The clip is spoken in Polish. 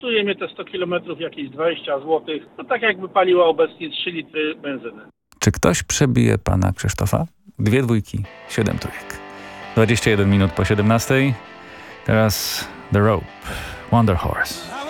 Kosztuje mnie te 100 km jakieś 20 zł. To tak jakby paliła obecnie 3 litry benzyny. Czy ktoś przebije pana Krzysztofa? 2 dwójki, 7 trójek. 21 minut po 17. Teraz The Rope, Wonder Horse.